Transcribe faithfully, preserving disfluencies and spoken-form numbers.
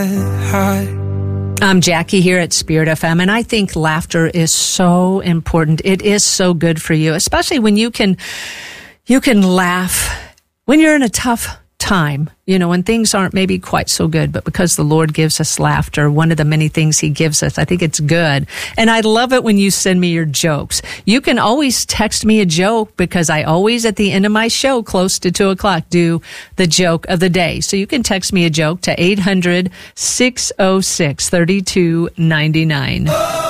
I'm Jackie here at Spirit F M, and I think laughter is so important. It is so good for you, especially when you can, you can laugh when you're in a tough time, you know, when things aren't maybe quite so good, but because the Lord gives us laughter, one of the many things He gives us, I think it's good. And I love it when you send me your jokes. You can always text me a joke because I always, at the end of my show, close to two o'clock, do the joke of the day. So you can text me a joke to eight hundred, six oh six, three two nine nine.